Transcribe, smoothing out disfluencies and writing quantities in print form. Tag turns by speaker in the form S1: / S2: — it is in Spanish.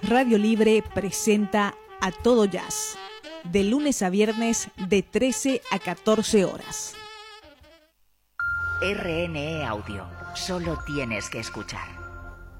S1: Radio Libre presenta A Todo Jazz, de lunes a viernes de 13 a 14 horas.
S2: RNE Audio, solo tienes que escuchar.